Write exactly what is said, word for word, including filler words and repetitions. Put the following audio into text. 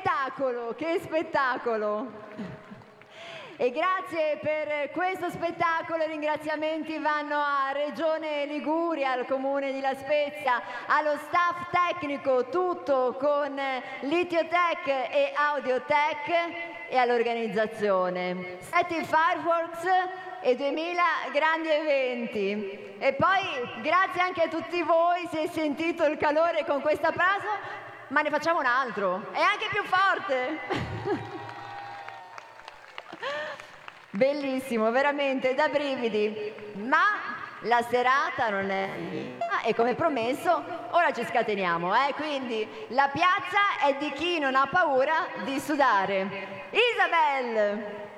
spettacolo, che spettacolo! E grazie per questo spettacolo, i ringraziamenti vanno a Regione Liguria, al Comune di La Spezia, allo staff tecnico tutto con Litiotech e Audiotech e all'organizzazione. Sette Fireworks e duemila grandi eventi. E poi grazie anche a tutti voi, si è sentito il calore con questo applauso, ma ne facciamo un altro, è anche più forte. Bellissimo, veramente da brividi, ma la serata non è... Ah, e come promesso, ora ci scateniamo, eh? Quindi la piazza è di chi non ha paura di sudare. Isabel!